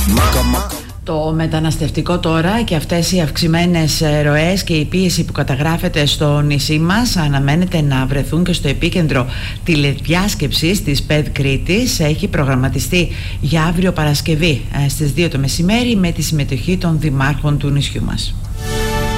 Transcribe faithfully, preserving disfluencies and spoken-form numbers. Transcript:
Το μεταναστευτικό τώρα και αυτές οι αυξημένες ροές και η πίεση που καταγράφεται στο νησί μας αναμένεται να βρεθούν και στο επίκεντρο τηλεδιάσκεψης της ΠΕΔ Κρήτης. Έχει προγραμματιστεί για αύριο Παρασκευή στις δύο το μεσημέρι με τη συμμετοχή των δημάρχων του νησιού μας.